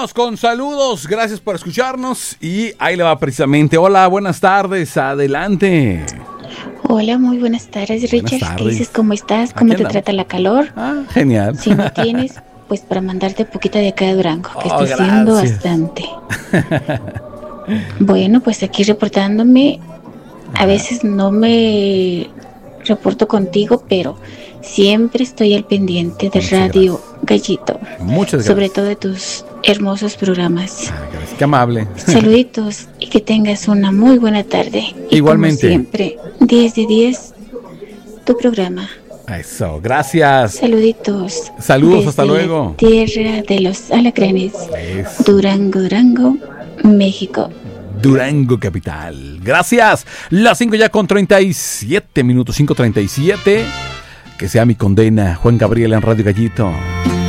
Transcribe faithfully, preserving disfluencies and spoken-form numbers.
Vámonos con saludos, gracias por escucharnos y ahí le va precisamente. Hola, buenas tardes, adelante. Hola, muy buenas tardes, Richard. Buenas tardes. ¿Qué dices? ¿Cómo estás? ¿Cómo Aquí te andamos. trata la calor? Ah, genial. Si no tienes, pues para mandarte poquita de acá de Durango, que Oh, está haciendo gracias. bastante. Bueno, pues aquí reportándome. A veces no me reporto contigo, pero siempre estoy al pendiente de Muchas Radio Gallito, Muchas gracias. sobre todo de tus hermosos programas. Ah, gracias. Qué amable. Saluditos y que tengas una muy buena tarde. Y Igualmente. como siempre, diez de diez, tu programa. Eso, gracias. Saluditos. Saludos, desde hasta luego. la tierra de los alacranes, Eso. Durango, Durango, México. Durango capital. Gracias. Las cinco ya con treinta y siete minutos, cinco treinta y siete. Que sea mi condena, Juan Gabriel en Radio Gallito.